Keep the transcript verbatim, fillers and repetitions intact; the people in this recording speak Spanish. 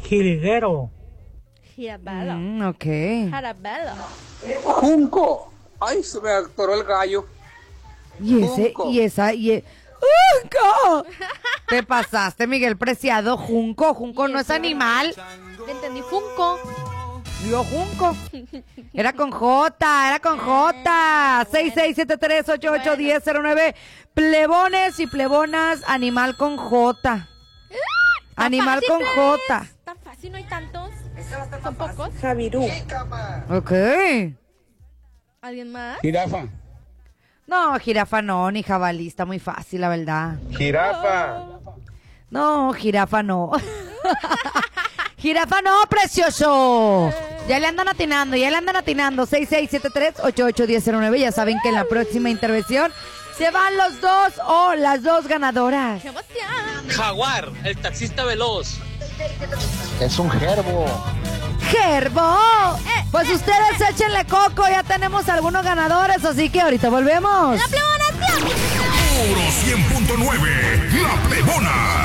Jilguero. Jirabelo. Mm, ok. Jarabelo. Junco. Ay, se me atoró el gallo. Y ese, Junco. y esa, y e- ¡Junco! Te pasaste, Miguel Preciado. Junco, Junco Y no es ese animal. Le entendí Funko. Digo Junco. Era con J, era con J. seis seis siete tres ocho ocho uno cero cero nueve. Plebones y plebonas, animal con J. Animal fácil, con plebes. J. Está fácil, no hay tantos. Son pocos. Javirú. Ok. ¿Alguien más? Jirafa. No, jirafa no, ni jabalí, está muy fácil, la verdad. Jirafa. No, jirafa no. Jirafa no, precioso. Ya le andan atinando, ya le andan atinando. seis seis siete tres ocho ocho uno cero cero nueve. Ya saben que en la próxima intervención se van los dos o las dos ganadoras. ¡Qué emoción! Jaguar, el taxista veloz. Es un gerbo. ¡Gerbo! Pues ustedes échenle coco, ya tenemos algunos ganadores, así que ahorita volvemos. ¡La plebonación! Oro cien punto nueve, La Plebona.